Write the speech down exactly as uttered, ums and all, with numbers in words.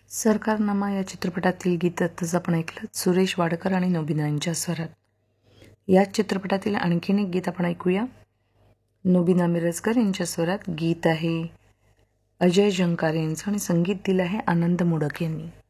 सरकारनामा या चित्रपटातील गीत आत्ताच आपण ऐकलं, सुरेश वाडकर आणि नोबिना यांच्या स्वरात. याच चित्रपटातील आणखीन एक गीत आपण ऐकूया. नोबिना मिरजकर यांच्या स्वरात गीत आहे अजय झंकार यांचं आणि संगीत दिलं आहे आनंद मोडक यांनी.